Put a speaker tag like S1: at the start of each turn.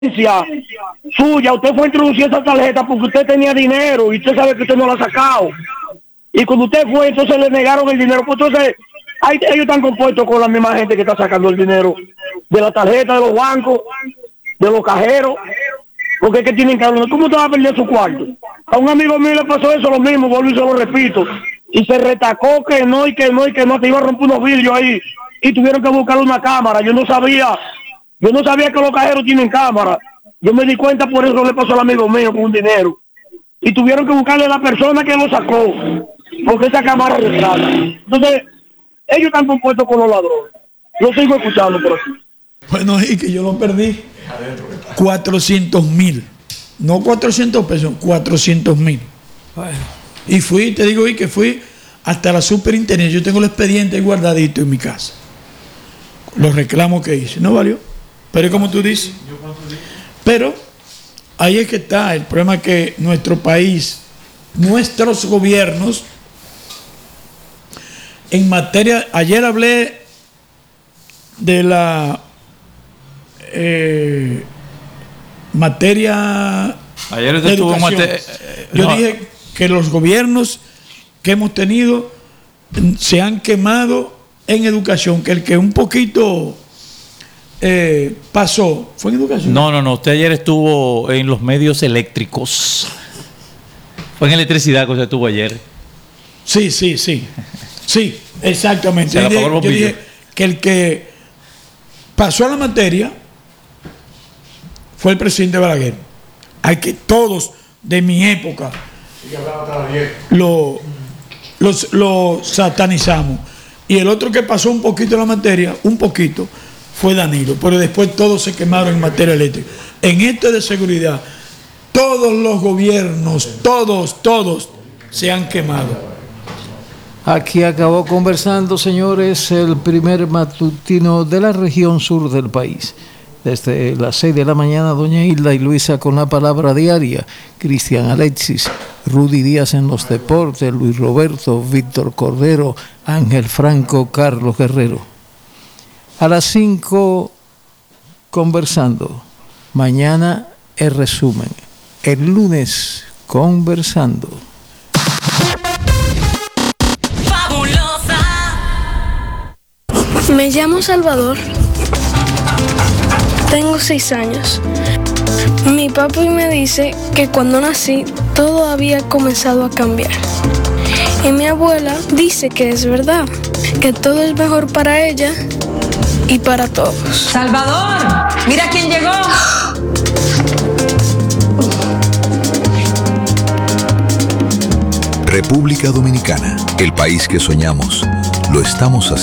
S1: suya, usted fue a introducir esa tarjeta porque usted tenía dinero y usted sabe que usted no la ha sacado. Y cuando usted fue, entonces le negaron el dinero. Pues entonces, ellos están compuestos con la misma gente que está sacando el dinero de la tarjeta, de los bancos, de los cajeros. Porque es que tienen que hablar. ¿Cómo te va a perder su cuarto? A un amigo mío le pasó eso lo mismo, vuelvo y se lo repito. Y se retacó que no, te iba a romper unos vidrios ahí. Y tuvieron que buscar una cámara. Yo no sabía que los cajeros tienen cámara. Yo me di cuenta, por eso le pasó al amigo mío con un dinero. Y tuvieron que buscarle a la persona que lo sacó, porque esa cámara retrata. Entonces, ellos están compuestos con los ladrones. Yo sigo escuchando por aquí.
S2: Bueno, y que yo lo perdí. 400,000. No 400 pesos, 400,000. Bueno. Y te digo, que fui hasta la superintendencia. Yo tengo el expediente guardadito en mi casa. Los reclamos que hice. No valió. Pero es como tú dices. Pero ahí es que está el problema, que nuestro país, nuestros gobiernos, en materia, ayer hablé de la materia
S3: ayer
S2: de educación. Yo dije que los gobiernos que hemos tenido se han quemado en educación, que el que un poquito pasó fue en educación.
S3: No, usted ayer estuvo en los medios eléctricos. Fue en electricidad que usted estuvo ayer.
S2: Sí, exactamente. Yo dije que el que pasó a la materia fue el presidente Balaguer. Hay que todos de mi época lo satanizamos. Y el otro que pasó un poquito la materia, fue Danilo. Pero después todos se quemaron en materia eléctrica. En esto de seguridad, todos los gobiernos, todos se han quemado.
S4: Aquí acabó conversando, señores, el primer matutino de la región sur del país. Desde las 6 de la mañana, doña Hilda y Luisa con la palabra diaria, Cristian Alexis, Rudy Díaz en los deportes, Luis Roberto, Víctor Cordero, Ángel Franco, Carlos Guerrero. A las 5, conversando. Mañana el resumen. El lunes, conversando.
S5: Me llamo Salvador. Tengo 6 años. Mi papi me dice que cuando nací todo había comenzado a cambiar. Y mi abuela dice que es verdad, que todo es mejor para ella y para todos.
S6: ¡Salvador! ¡Mira quién llegó!
S7: República Dominicana, el país que soñamos, lo estamos haciendo.